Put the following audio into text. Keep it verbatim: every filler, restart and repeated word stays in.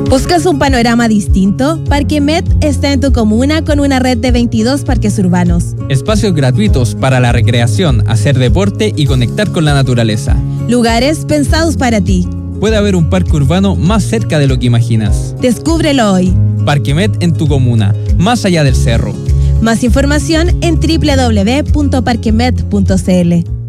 ¿Buscas un panorama distinto? Parquemet está en tu comuna con una red de veintidós parques urbanos. Espacios gratuitos para la recreación, hacer deporte y conectar con la naturaleza. Lugares pensados para ti. Puede haber un parque urbano más cerca de lo que imaginas. Descúbrelo hoy. Parquemet en tu comuna, más allá del cerro. Más información en doble u doble u doble u punto parquemet punto c l.